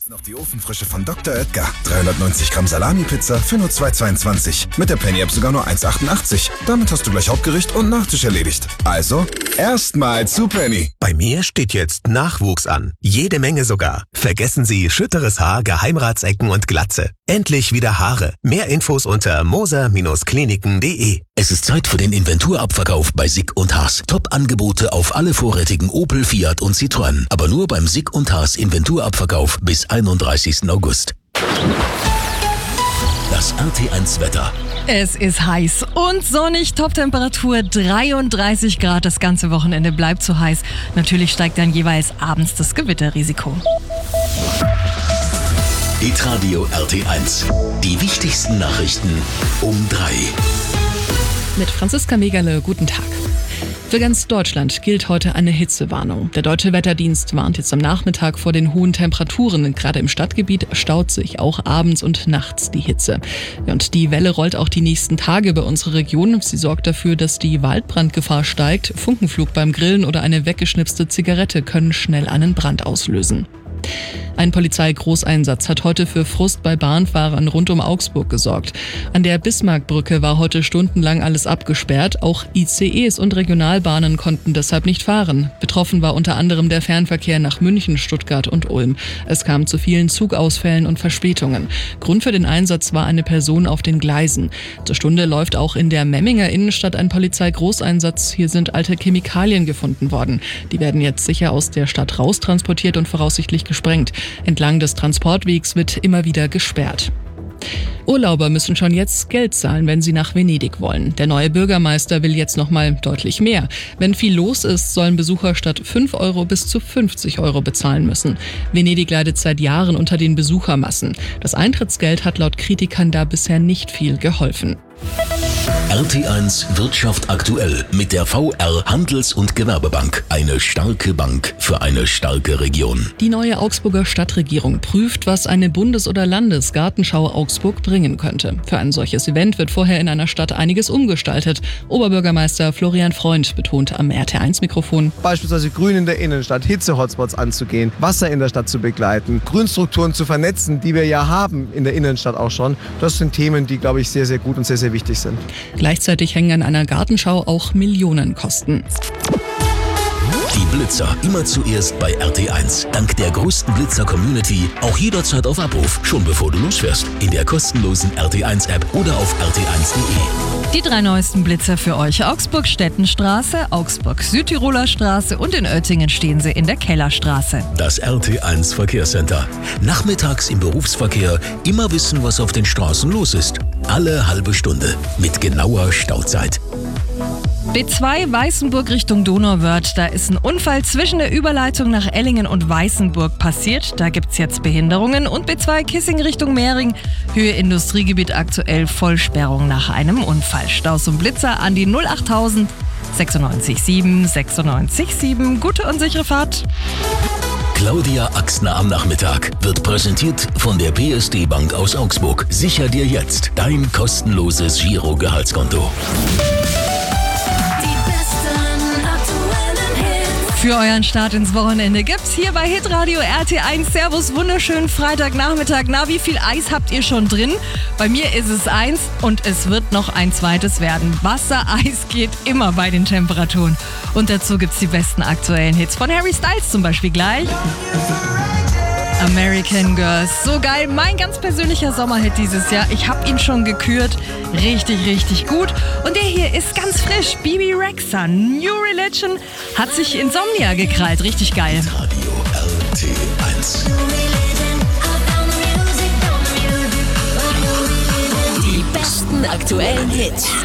Noch die Ofenfrische von Dr. Oetker. 390 Gramm Salami-Pizza für nur 2,22. Mit der Penny-App sogar nur 1,88. Damit hast du gleich Hauptgericht und Nachtisch erledigt. Also, erstmal zu Penny. Bei mir steht jetzt Nachwuchs an. Jede Menge sogar. Vergessen Sie schütteres Haar, Geheimratsecken und Glatze. Endlich wieder Haare. Mehr Infos unter moser-kliniken.de. Es ist Zeit für den Inventurabverkauf bei Sick & Haas. Top-Angebote auf alle vorrätigen Opel, Fiat und Citroën. Aber nur beim Sick & Haas Inventurabverkauf bis 31. August. Das RT1-Wetter. Es ist heiß und sonnig, Toptemperatur 33 Grad. Das ganze Wochenende bleibt so heiß. Natürlich steigt dann jeweils abends das Gewitterrisiko. Hitradio RT1. Die wichtigsten Nachrichten um 3. Mit Franziska Megerle, guten Tag. Für ganz Deutschland gilt heute eine Hitzewarnung. Der Deutsche Wetterdienst warnt jetzt am Nachmittag vor den hohen Temperaturen. Gerade im Stadtgebiet staut sich auch abends und nachts die Hitze. Und die Welle rollt auch die nächsten Tage über unsere Region. Sie sorgt dafür, dass die Waldbrandgefahr steigt. Funkenflug beim Grillen oder eine weggeschnipste Zigarette können schnell einen Brand auslösen. Ein Polizeigroßeinsatz hat heute für Frust bei Bahnfahrern rund um Augsburg gesorgt. An der Bismarckbrücke war heute stundenlang alles abgesperrt. Auch ICEs und Regionalbahnen konnten deshalb nicht fahren. Betroffen war unter anderem der Fernverkehr nach München, Stuttgart und Ulm. Es kam zu vielen Zugausfällen und Verspätungen. Grund für den Einsatz war eine Person auf den Gleisen. Zur Stunde läuft auch in der Memminger Innenstadt ein Polizeigroßeinsatz. Hier sind alte Chemikalien gefunden worden. Die werden jetzt sicher aus der Stadt raustransportiert und voraussichtlich gesprengt. Entlang des Transportwegs wird immer wieder gesperrt. Urlauber müssen schon jetzt Geld zahlen, wenn sie nach Venedig wollen. Der neue Bürgermeister will jetzt nochmal deutlich mehr. Wenn viel los ist, sollen Besucher statt 5 Euro bis zu 50 Euro bezahlen müssen. Venedig leidet seit Jahren unter den Besuchermassen. Das Eintrittsgeld hat laut Kritikern da bisher nicht viel geholfen. RT1 Wirtschaft aktuell mit der VR Handels- und Gewerbebank. Eine starke Bank für eine starke Region. Die neue Augsburger Stadtregierung prüft, was eine Bundes- oder Landesgartenschau Augsburg bringen könnte. Für ein solches Event wird vorher in einer Stadt einiges umgestaltet. Oberbürgermeister Florian Freund betont am RT1-Mikrofon: Beispielsweise Grün in der Innenstadt, Hitze-Hotspots anzugehen, Wasser in der Stadt zu begleiten, Grünstrukturen zu vernetzen, die wir ja haben in der Innenstadt auch schon. Das sind Themen, die, glaube ich, sehr, sehr gut und sehr, sehr wichtig sind. Gleichzeitig hängen an einer Gartenschau auch Millionenkosten. Die Blitzer immer zuerst bei RT1. Dank der größten Blitzer-Community auch jederzeit auf Abruf, schon bevor du losfährst. In der kostenlosen RT1-App oder auf rt1.de. Die 3 neuesten Blitzer für euch: Augsburg-Stettenstraße, Augsburg-Südtiroler Straße und in Oettingen stehen sie in der Kellerstraße. Das RT1 Verkehrscenter. Nachmittags im Berufsverkehr immer wissen, was auf den Straßen los ist. Alle halbe Stunde mit genauer Stauzeit. B2 Weißenburg Richtung Donauwörth. Da ist ein Unfall zwischen der Überleitung nach Ellingen und Weißenburg passiert. Da gibt's jetzt Behinderungen. Und B2 Kissing Richtung Mehring. Höhe Industriegebiet aktuell Vollsperrung nach einem Unfall. Staus und Blitzer an die 08000 967 967. Gute und sichere Fahrt. Claudia Axner am Nachmittag wird präsentiert von der PSD Bank aus Augsburg. Sicher dir jetzt dein kostenloses Giro-Gehaltskonto. Für euren Start ins Wochenende gibt's hier bei Hitradio RT1. Servus, wunderschönen Freitagnachmittag. Na, wie viel Eis habt ihr schon drin? Bei mir ist es 1 und es wird noch ein zweites werden. Wassereis geht immer bei den Temperaturen. Und dazu gibt's die besten aktuellen Hits von Harry Styles zum Beispiel gleich. American Girls, so geil, mein ganz persönlicher Sommerhit dieses Jahr. Ich habe ihn schon gekürt, richtig, richtig gut. Und der hier ist ganz frisch, Bibi Rexha, New Religion, hat sich Insomnia gekrallt, richtig geil. Radio RT1. Die besten aktuellen Hits.